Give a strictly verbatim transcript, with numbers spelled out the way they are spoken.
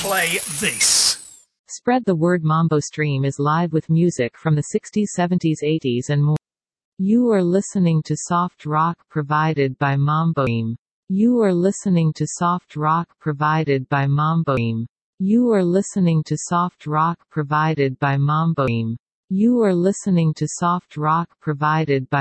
play this. Spread the word. Mambo Stream is live with music from the sixties, seventies, eighties and more. You are listening to soft rock provided by Mambo Stream. You are listening to soft rock provided by Mambo Stream. You are listening to soft rock provided by Mambo Stream. You are listening to soft rock provided by